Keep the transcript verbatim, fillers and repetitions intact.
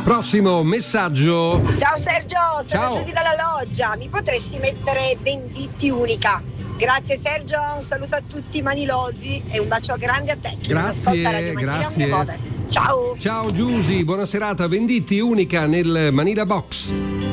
Prossimo messaggio. Ciao Sergio, sono Ciao. Giusy dalla Loggia. Mi potresti mettere Venditti Unica? Grazie Sergio, un saluto a tutti i manilosi e un bacio grande a te. Grazie, grazie. Ciao. Ciao Giusy, buona serata. Venditti Unica nel Manila Box.